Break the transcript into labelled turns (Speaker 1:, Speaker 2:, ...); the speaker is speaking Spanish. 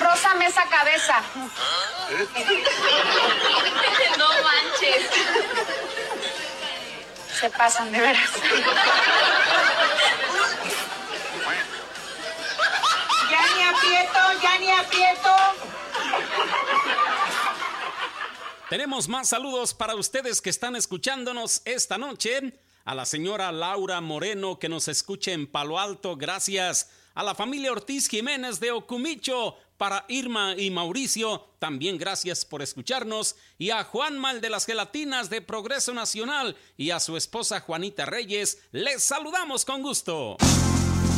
Speaker 1: rózame esa cabeza.
Speaker 2: No manches.
Speaker 1: Se pasan, de veras.
Speaker 3: Ya ni aprieto.
Speaker 4: Tenemos más saludos para ustedes que están escuchándonos esta noche. A la señora Laura Moreno, que nos escucha en Palo Alto, gracias. A la familia Ortiz Jiménez de Ocumicho, para Irma y Mauricio, también gracias por escucharnos. Y a Juanma, el de las gelatinas de Progreso Nacional, y a su esposa Juanita Reyes, les saludamos con gusto.